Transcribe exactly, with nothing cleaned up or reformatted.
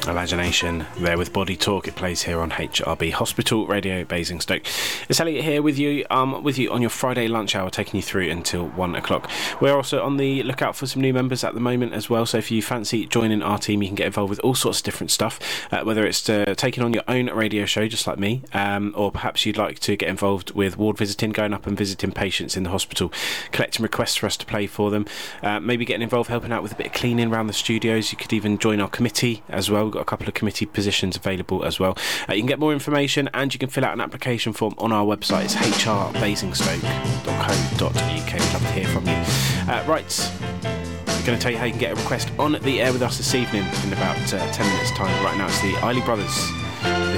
Imagination there with Body Talk. It plays here on H R B Hospital Radio Basingstoke. It's Elliot here with you um, with you on your Friday lunch hour, taking you through until one o'clock. We're also on the lookout for some new members at the moment as well, so if you fancy joining our team, you can get involved with all sorts of different stuff, uh, whether it's uh, taking on your own radio show just like me, um, or perhaps you'd like to get involved with ward visiting, going up and visiting patients in the hospital, collecting requests for us to play for them, uh, maybe getting involved helping out with a bit of cleaning around the studios. You could even join our committee as well. We've got a couple of committee positions available as well. Uh, you can get more information and you can fill out an application form on our website. It's h r basingstoke dot co dot u k. We'd love to hear from you. Uh, right, I'm going to tell you how you can get a request on the air with us this evening in about uh, ten minutes time. Right now it's the Eiley Brothers. This